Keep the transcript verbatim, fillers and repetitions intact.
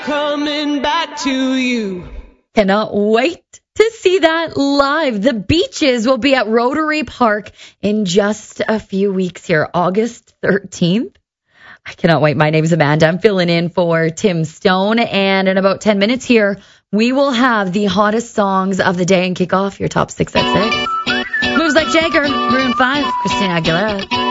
Coming back to you. Cannot wait to see that live. The Beaches will be at Rotary Park in just a few weeks here, August thirteenth. I cannot wait. My name's Amanda. I'm filling in for Tim Stone. And in about ten minutes here, we will have the hottest songs of the day and kick off your top six at six. Moves Like Jagger, Maroon five, Christina Aguilera.